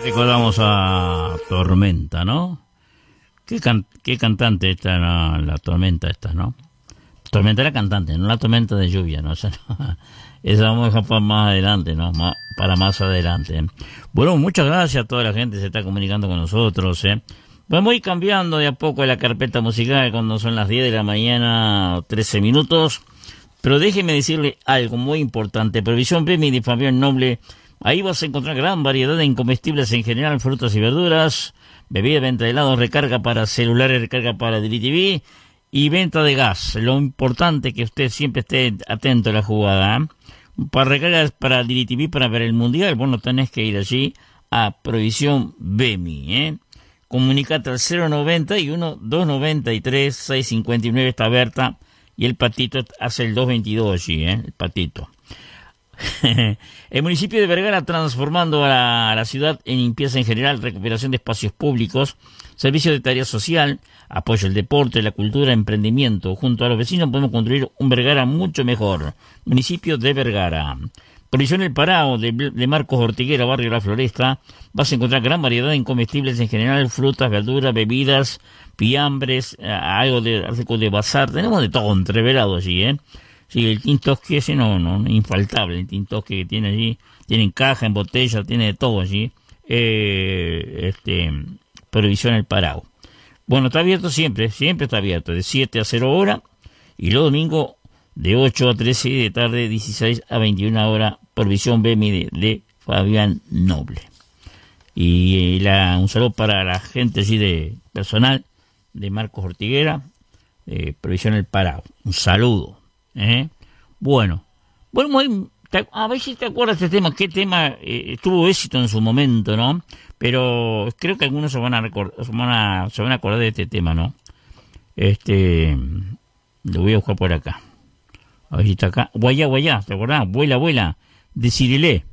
Recordamos a Tormenta, ¿no? ¿Qué cantante esta, no? La Tormenta esta, ¿no? Tormenta era cantante, no la tormenta de lluvia, ¿no? Esa, no, esa vamos a dejar para más adelante, ¿no? Para más adelante. Bueno, muchas gracias a toda la gente que se está comunicando con nosotros, ¿eh? Vamos a ir cambiando de a poco la carpeta musical cuando son las 10 de la mañana, 13 minutos. Pero déjeme decirle algo muy importante. Provisión Bemi de Fabián Noble. Ahí vas a encontrar gran variedad de incomestibles en general, frutas y verduras, bebida, venta de helados, recarga para celulares, recarga para DirecTV y venta de gas. Lo importante es que usted siempre esté atento a la jugada, ¿eh? Para recargas para DirecTV para ver el Mundial, vos no tenés que ir allí a Provisión Bemi, ¿eh? Comunicate al 091-293-659, está Berta, y el Patito hace el 222 allí, ¿eh? El Patito. El municipio de Vergara transformando a la ciudad en limpieza en general, recuperación de espacios públicos, servicio de tarea social, apoyo al deporte, la cultura, emprendimiento. Junto a los vecinos podemos construir un Vergara mucho mejor. Municipio de Vergara. Provisión El Parao de Marcos Ortiguera, barrio La Floresta. Vas a encontrar gran variedad de incomestibles en general, frutas, verduras, bebidas, fiambres, algo de bazar. Tenemos de todo entreverado allí, ¿eh? Sí, el tintosque ese no, infaltable, el tintosque que tiene allí, tiene en caja, en botella, tiene de todo allí, Provisión El Parao. Bueno, está abierto siempre está abierto, de 7 a 0 horas, y los domingos de 8 a 13 de tarde, 16 a 21 horas, Provisión Bemi de Fabián Noble. Y un saludo para la gente allí de personal de Marcos Ortiguera, Provisión El Parao, un saludo. Bueno, a ver si te acuerdas de este tema, qué tema tuvo éxito en su momento, ¿no? Pero creo que algunos se van a acordar de este tema, ¿no? Lo voy a buscar por acá. A ver si está acá. Guayá, ¿te acordás? Vuela, de Cirilé.